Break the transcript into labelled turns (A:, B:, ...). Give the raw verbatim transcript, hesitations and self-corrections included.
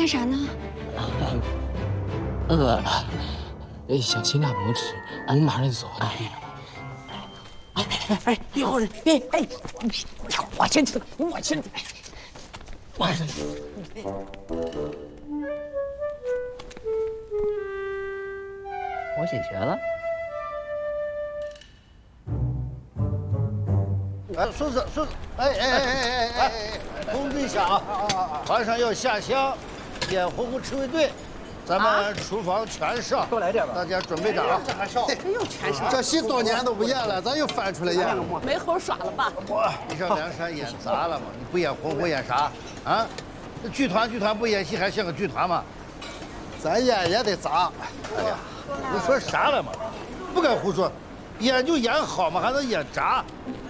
A: 干啥呢？
B: 饿了，小心点拇指，我们马上就走。哎，哎哎哎，一会儿，哎哎，我先吃，我先吃，我先吃。我解决了。
C: 哎，孙子，孙子，哎哎哎哎哎哎哎，通知一下啊，马上要下乡，点火锅吃卫队，咱们厨房全上，
D: 多来点吧，
C: 大家准备着啊。
D: 这还上？
E: 这又全上，
C: 这戏多年都不演了，咱又翻出来演了。
E: 没猴耍了吧？
C: 哇，你上梁山演砸了吗？你不演红火演啥？啊？那剧团剧团不演戏还像个剧团吗？咱演也得砸。哎呀，你说啥了嘛？不敢胡说，演就演好嘛，还能演砸？